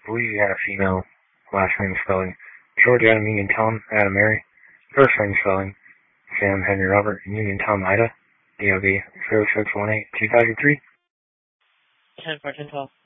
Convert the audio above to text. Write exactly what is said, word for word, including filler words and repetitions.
believe you had a female last name spelling. George Adam Union Tom Adam Mary. First name spelling Sam Henry Robert Union Tom Ida. D O B zero six one eight two thousand three. ten fourteen twelve.